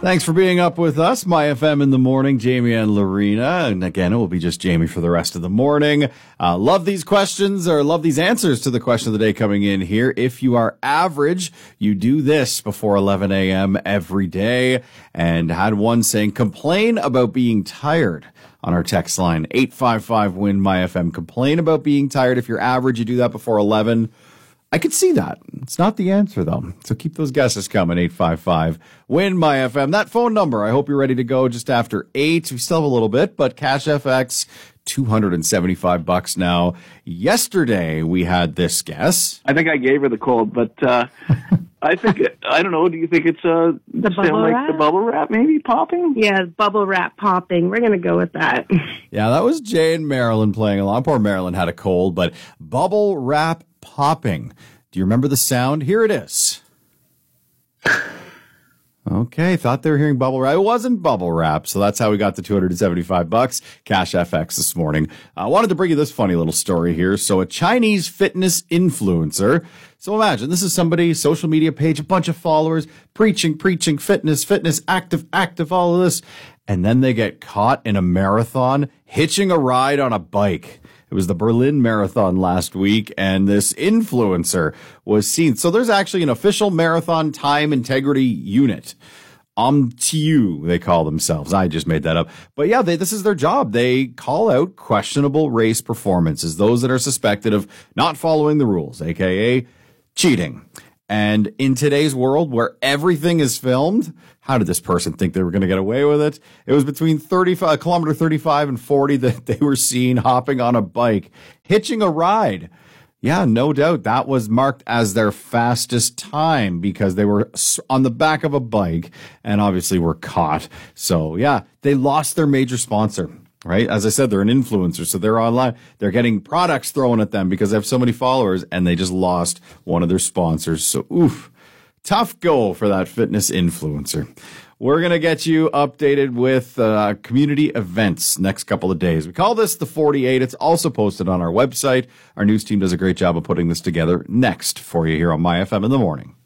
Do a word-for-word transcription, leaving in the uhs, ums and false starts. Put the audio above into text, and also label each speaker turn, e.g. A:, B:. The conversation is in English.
A: Thanks for being up with us. My F M in the morning, Jamie and Lorena. And again, it will be just Jamie for the rest of the morning. Uh, love these questions or love these answers to the question of the day coming in here. If you are average, you do this before eleven a.m. every day. And had one saying, complain about being tired on our text line. eight five five, win my F M. Complain about being tired. If you're average, you do that before eleven. I could see that. It's not the answer, though. So keep those guesses coming. eight five five, win my F M. That phone number, I hope you're ready to go just after eight. We still have a little bit, but Cash F X, two hundred seventy-five bucks now. Yesterday, we had this guess.
B: I think I gave her the cold, but uh, I think, it, I don't know, do you think it's uh,
C: The bubble
B: like
C: wrap?
B: the bubble wrap maybe popping?
C: Yeah, bubble wrap popping. We're going to go with that.
A: Yeah, that was Jay and Marilyn playing along. Poor Marilyn had a cold, but bubble wrap popping. Do you remember the sound? Here it is. Okay, thought they were hearing bubble wrap. It wasn't bubble wrap, so that's how we got the two hundred seventy-five bucks. Cash F X this morning. I wanted to bring you this funny little story here. So a Chinese fitness influencer. So imagine this is somebody, social media page, a bunch of followers, preaching, preaching, fitness, fitness, active, active, all of this. And then they get caught in a marathon hitching a ride on a bike. It was the Berlin Marathon last week, and this influencer was seen. So there's actually an official marathon time integrity unit. O M T U, they call themselves. I just made that up. But yeah, they, this is their job. They call out questionable race performances, those that are suspected of not following the rules, a k a cheating. And in today's world where everything is filmed, how did this person think they were going to get away with it? It was between thirty-five, kilometer thirty-five and forty that they were seen hopping on a bike, hitching a ride. Yeah, no doubt that was marked as their fastest time because they were on the back of a bike and obviously were caught. So yeah, they lost their major sponsor. Right? As I said, they're an influencer, so they're online. They're getting products thrown at them because they have so many followers, and they just lost one of their sponsors. So, oof, tough go for that fitness influencer. We're going to get you updated with uh, community events next couple of days. We call this the forty-eight. It's also posted on our website. Our news team does a great job of putting this together next for you here on My F M in the morning.